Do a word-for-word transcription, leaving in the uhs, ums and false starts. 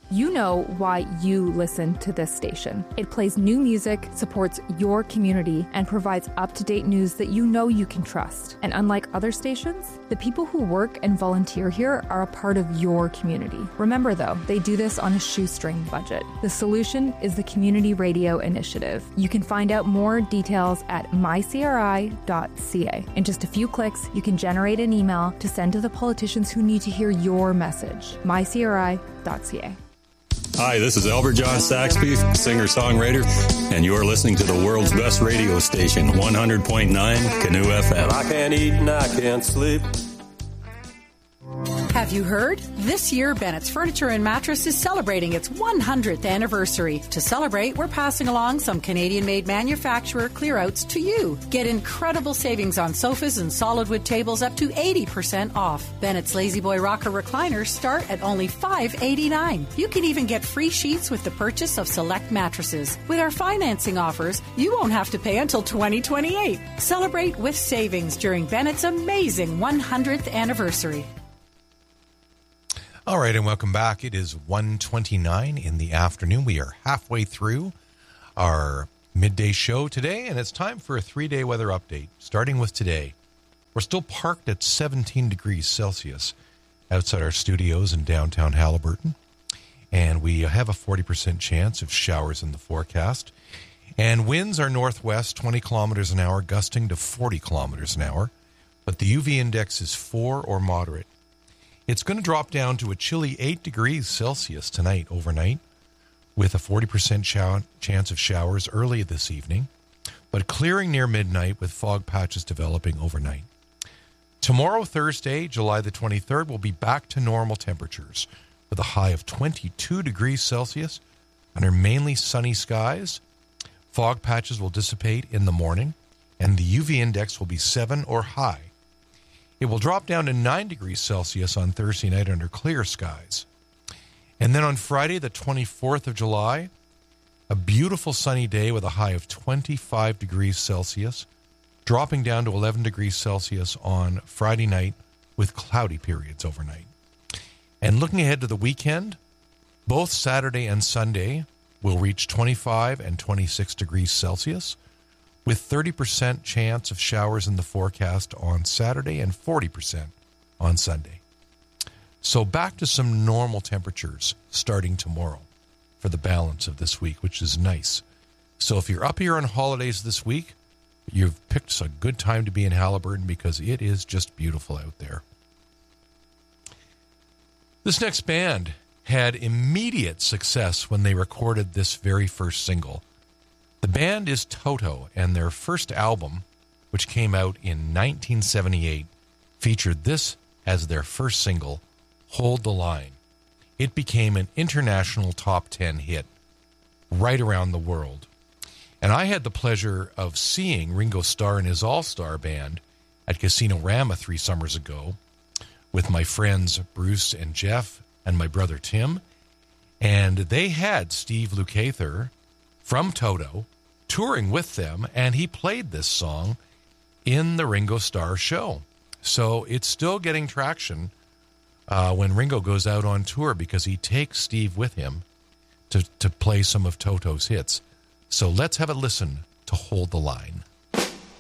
You know why you listen to this station. It plays new music, supports your community, and provides up-to-date news that you know you can trust. And unlike other stations, the people who work and volunteer here are a part of your community. Remember though, they do this on a shoestring budget. The solution is the Community Radio Initiative. You can find out more details at my c r i dot c a. In just a few clicks, you can generate an email to send to the politicians who need to hear your message. my c r i dot c a. Hi, this is Albert John Saxby, singer-songwriter, and you're listening to the world's best radio station, one hundred point nine Canoe F M. I can't eat and I can't sleep. Have you heard? This year, Bennett's Furniture and Mattress is celebrating its one hundredth anniversary. To celebrate, we're passing along some Canadian-made manufacturer clear-outs to you. Get incredible savings on sofas and solid wood tables up to eighty percent off. Bennett's Lazy Boy Rocker recliners start at only five dollars and eighty-nine cents. You can even get free sheets with the purchase of select mattresses. With our financing offers, you won't have to pay until twenty twenty-eight. Celebrate with savings during Bennett's amazing one hundredth anniversary. All right, and welcome back. It is one twenty-nine in the afternoon. We are halfway through our midday show today, and it's time for a three-day weather update, starting with today. We're still parked at seventeen degrees Celsius outside our studios in downtown Haliburton, and we have a forty percent chance of showers in the forecast. And winds are northwest, twenty kilometers an hour, gusting to forty kilometers an hour, but the U V index is four or moderate. It's going to drop down to a chilly eight degrees Celsius tonight overnight with a forty percent show- chance of showers early this evening, but clearing near midnight with fog patches developing overnight. Tomorrow, Thursday, July the twenty-third, will be back to normal temperatures with a high of twenty-two degrees Celsius under mainly sunny skies. Fog patches will dissipate in the morning, and the U V index will be seven or high. It will drop down to nine degrees Celsius on Thursday night under clear skies. And then on Friday, the twenty-fourth of July, a beautiful sunny day with a high of twenty-five degrees Celsius, dropping down to eleven degrees Celsius on Friday night with cloudy periods overnight. And looking ahead to the weekend, both Saturday and Sunday will reach twenty-five and twenty-six degrees Celsius, with thirty percent chance of showers in the forecast on Saturday and forty percent on Sunday. So back to some normal temperatures starting tomorrow for the balance of this week, which is nice. So if you're up here on holidays this week, you've picked a good time to be in Haliburton because it is just beautiful out there. This next band had immediate success when they recorded this very first single. The band is Toto, and their first album, which came out in nineteen seventy-eight, featured this as their first single, Hold the Line. It became an international top ten hit right around the world. And I had the pleasure of seeing Ringo Starr and his all-star band at Casino Rama three summers ago with my friends Bruce and Jeff and my brother Tim. And they had Steve Lukather from Toto touring with them, and he played this song in the Ringo Starr show. So it's still getting traction uh, when Ringo goes out on tour because he takes Steve with him to, to play some of Toto's hits. So let's have a listen to Hold the Line.